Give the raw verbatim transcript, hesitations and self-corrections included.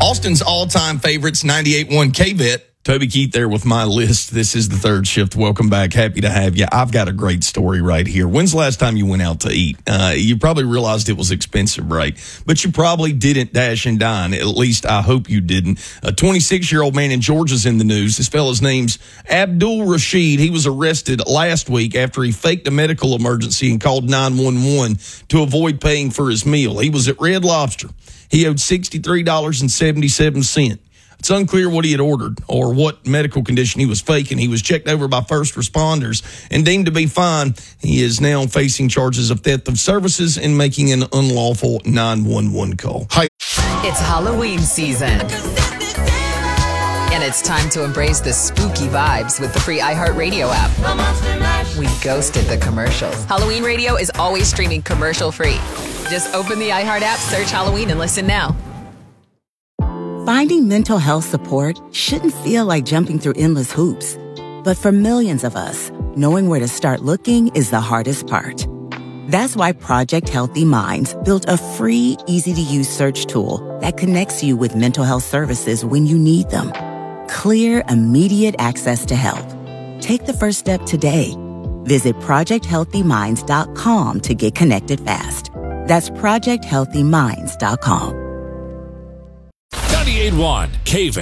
Austin's all-time favorites, ninety-eight point one K-Vet. Toby Keith there with my list. This is the third shift. Welcome back. Happy to have you. I've got a great story right here. When's the last time you went out to eat? Uh, you probably realized it was expensive, right? But you probably didn't dash and dine. At least I hope you didn't. A twenty-six-year-old man in Georgia's in the news. This fella's name's Abdul Rashid. He was arrested last week after he faked a medical emergency and called nine one one to avoid paying for his meal. He was at Red Lobster. He owed sixty-three dollars and seventy-seven cents. It's unclear what he had ordered or what medical condition he was faking. He was checked over by first responders and deemed to be fine. He is now facing charges of theft of services and making an unlawful nine one one call. Hi. It's Halloween season. And it's time to embrace the spooky vibes with the free iHeartRadio app. We ghosted the commercials. Halloween Radio is always streaming commercial free. Just open the iHeart app, search Halloween, and listen now. Finding mental health support shouldn't feel like jumping through endless hoops. But for millions of us, knowing where to start looking is the hardest part. That's why Project Healthy Minds built a free, easy-to-use search tool that connects you with mental health services when you need them. Clear, immediate access to help. Take the first step today. Visit project healthy minds dot com to get connected fast. That's project healthy minds dot com. ninety-eight point one K V A.